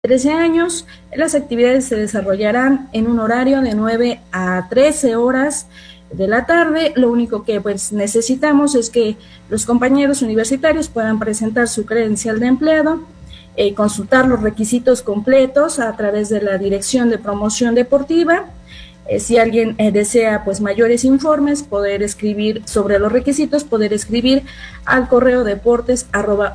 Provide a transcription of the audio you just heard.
13 años. Las actividades se desarrollarán en un horario de 9 a 13 horas de la tarde. Lo único que pues necesitamos es que los compañeros universitarios puedan presentar su credencial de empleado, consultar los requisitos completos a través de la Dirección de Promoción Deportiva. Si alguien desea pues mayores informes, poder escribir sobre los requisitos, poder escribir al correo deportes@